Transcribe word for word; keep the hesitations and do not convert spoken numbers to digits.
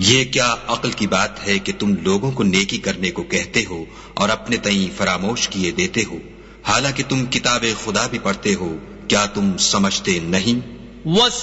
ये क्या अक्ल की बात है कि तुम लोगों को नेकी करने को कहते हो और अपने तई फरामोश किए देते हो, हालांकि तुम किताबे खुदा भी पढ़ते हो, क्या तुम समझते नहीं?